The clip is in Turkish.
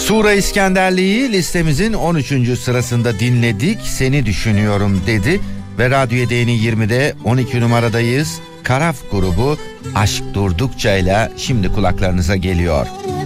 Sura İskenderli'yi listemizin 13. sırasında dinledik. Seni düşünüyorum dedi ve Radyo Edeni 20'de 12 numaradayız. Karaf grubu Aşk Durdukça'yla şimdi kulaklarınıza geliyor.